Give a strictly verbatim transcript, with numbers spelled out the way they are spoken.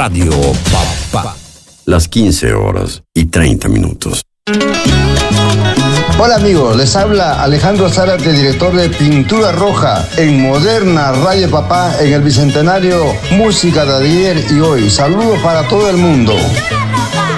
Radio Papá. Las quince horas y treinta minutos. Hola amigos, les habla Alejandro Zárate, director de Pintura Roja en Moderna Radio Papá en el Bicentenario Música de ayer y hoy. Saludos para todo el mundo.